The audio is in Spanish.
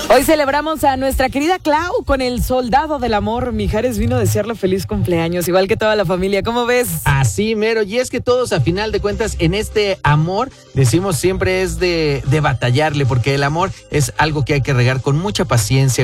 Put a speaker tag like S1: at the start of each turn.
S1: Hoy celebramos a nuestra querida Clau con el soldado del amor. Mijares vino a desearle feliz cumpleaños, igual que toda la familia. ¿Cómo ves?
S2: Así, mero. Y es que todos, a final de cuentas, en este amor, decimos siempre es de batallarle, porque el amor es algo que hay que regar con mucha paciencia,